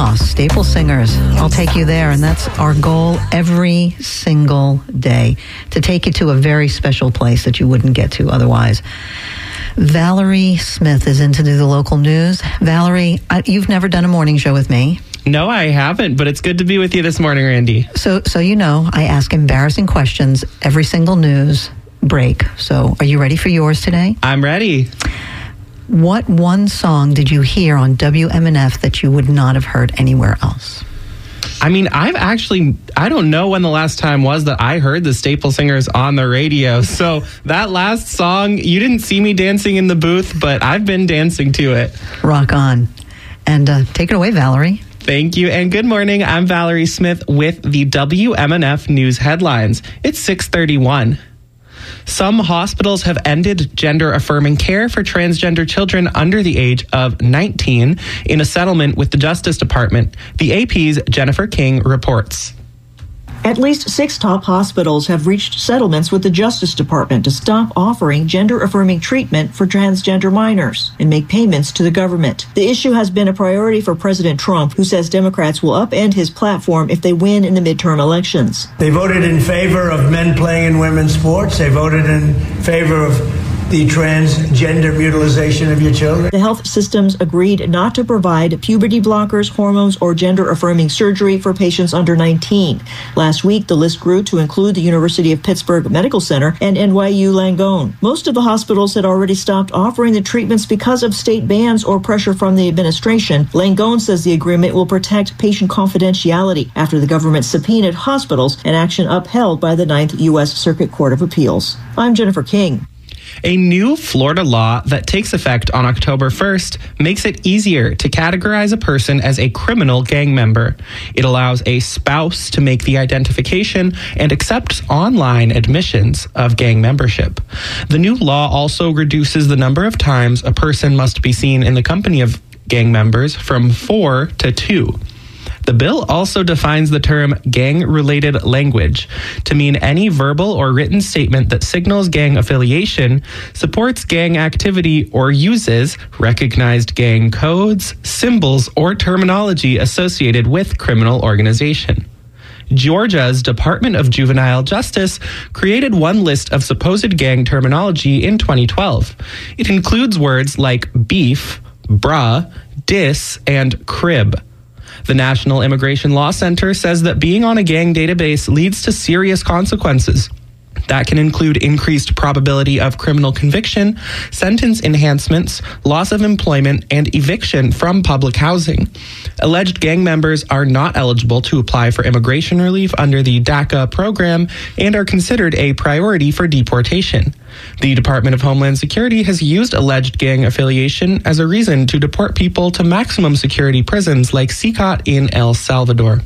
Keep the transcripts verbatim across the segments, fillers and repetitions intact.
Ah, Staple Singers. I'll take you there, and that's our goal every single day, to take you to a very special place that you wouldn't get to otherwise. Valerie Smith is in to do the local news. Valerie, I, you've never done a morning show with me. No, I haven't, but it's good to be with you this morning, Randy. So, so you know, I ask embarrassing questions every single news break. So, are you ready for yours today? I'm ready. What one song did you hear on W M N F that you would not have heard anywhere else? I mean, I've actually, I don't know when the last time was that I heard the Staple Singers on the radio. So that last song, you didn't see me dancing in the booth, but I've been dancing to it. Rock on. And uh, take it away, Valerie. Thank you, and good morning. I'm Valerie Smith with the W M N F News headlines. It's six thirty-one. Some hospitals have ended gender-affirming care for transgender children under the age of nineteen in a settlement with the Justice Department. The A P's Jennifer King reports. At least six top hospitals have reached settlements with the Justice Department to stop offering gender-affirming treatment for transgender minors and make payments to the government. The issue has been a priority for President Trump, who says Democrats will upend his platform if they win in the midterm elections. They voted in favor of men playing in women's sports. They voted in favor of the transgender mutilization of your children. The health systems agreed not to provide puberty blockers, hormones, or gender-affirming surgery for patients under nineteen. Last week, the list grew to include the University of Pittsburgh Medical Center and N Y U Langone. Most of the hospitals had already stopped offering the treatments because of state bans or pressure from the administration. Langone says the agreement will protect patient confidentiality after the government subpoenaed hospitals, an action upheld by the Ninth U S Circuit Court of Appeals. I'm Jennifer King. A new Florida law that takes effect on October first makes it easier to categorize a person as a criminal gang member. It allows a spouse to make the identification and accepts online admissions of gang membership. The new law also reduces the number of times a person must be seen in the company of gang members from four to two. The bill also defines the term gang-related language to mean any verbal or written statement that signals gang affiliation, supports gang activity, or uses recognized gang codes, symbols, or terminology associated with criminal organization. Georgia's Department of Juvenile Justice created one list of supposed gang terminology in twenty twelve. It includes words like beef, bruh, dis, and crib. The National Immigration Law Center says that being on a gang database leads to serious consequences. That can include increased probability of criminal conviction, sentence enhancements, loss of employment, and eviction from public housing. Alleged gang members are not eligible to apply for immigration relief under the DACA program and are considered a priority for deportation. The Department of Homeland Security has used alleged gang affiliation as a reason to deport people to maximum security prisons like C C O T in El Salvador.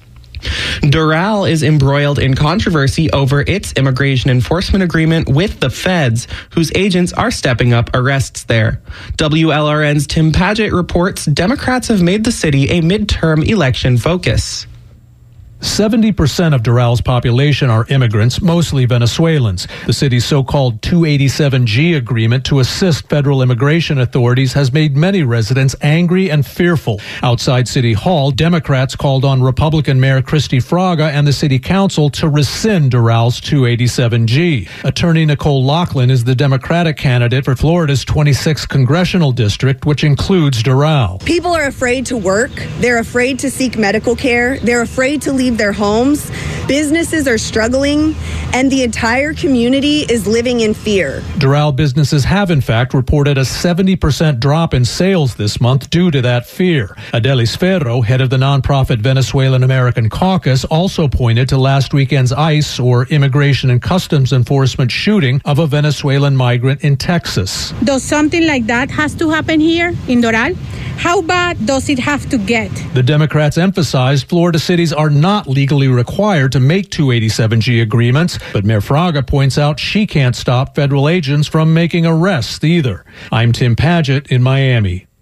Doral is embroiled in controversy over its immigration enforcement agreement with the feds, whose agents are stepping up arrests there. W L R N's Tim Padgett reports Democrats have made the city a midterm election focus. seventy percent of Doral's population are immigrants, mostly Venezuelans. The city's so-called two eighty-seven G agreement to assist federal immigration authorities has made many residents angry and fearful. Outside City Hall, Democrats called on Republican Mayor Christy Fraga and the city council to rescind Doral's two eighty-seven G. Attorney Nicole Laughlin is the Democratic candidate for Florida's twenty-sixth congressional district, which includes Doral. People are afraid to work. They're afraid to seek medical care. They're afraid to leave their homes. Businesses are struggling, and the entire community is living in fear. Doral businesses have, in fact, reported a seventy percent drop in sales this month due to that fear. Adelis Ferro, head of the nonprofit Venezuelan American Caucus, also pointed to last weekend's ICE, or Immigration and Customs Enforcement, shooting of a Venezuelan migrant in Texas. Does something like that has to happen here in Doral? How bad does it have to get? The Democrats emphasized Florida cities are not legally required to make two eighty-seven G agreements, but Mayor Fraga points out she can't stop federal agents from making arrests either. I'm Tim Padgett in Miami.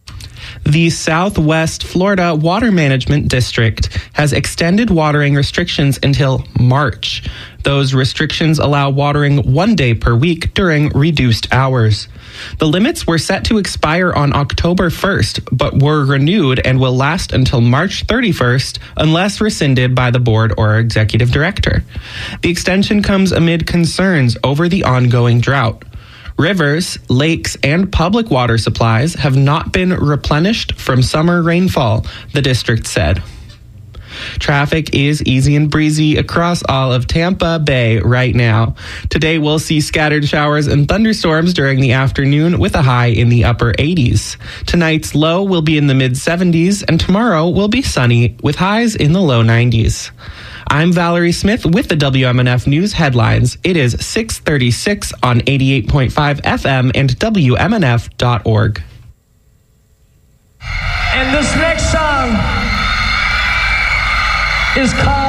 The Southwest Florida Water Management District has extended watering restrictions until March. Those restrictions allow watering one day per week during reduced hours. The limits were set to expire on October first, but were renewed and will last until March thirty-first unless rescinded by the board or executive director. The extension comes amid concerns over the ongoing drought. Rivers, lakes, and public water supplies have not been replenished from summer rainfall, the district said. Traffic is easy and breezy across all of Tampa Bay right now. Today we'll see scattered showers and thunderstorms during the afternoon with a high in the upper eighties. Tonight's low will be in the mid seventies and tomorrow will be sunny with highs in the low nineties. I'm Valerie Smith with the W M N F News headlines. It is six thirty-six on eighty-eight point five F M and W M N F dot org. And this next song is called